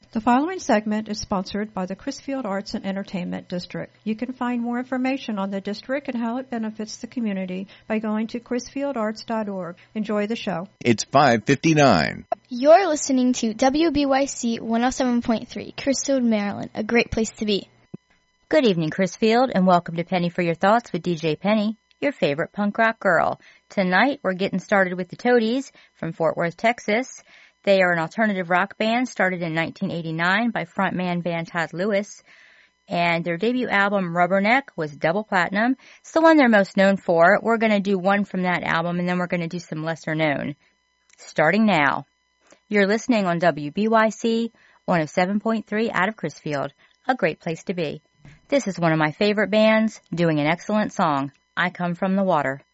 The following segment is sponsored by the Crisfield Arts and Entertainment District. You can find more information on the district and how it benefits the community by going to crisfieldarts.org. Enjoy the show. It's 5:59. You're listening to WBYC 107.3, Crisfield, Maryland, a great place to be. Good evening, Crisfield, and welcome to Penny for Your Thoughts with DJ Penny, your favorite punk rock girl. Tonight, we're getting started with the Toadies from Fort Worth, Texas. They are an alternative rock band started in 1989 by frontman Van Todd Lewis, and their debut album, Rubberneck, was double platinum. It's the one they're most known for. We're going to do one from that album, and then we're going to do some lesser known. Starting now. You're listening on WBYC 107.3 out of Crisfield, a great place to be. This is one of my favorite bands doing an excellent song, I Come From the Water.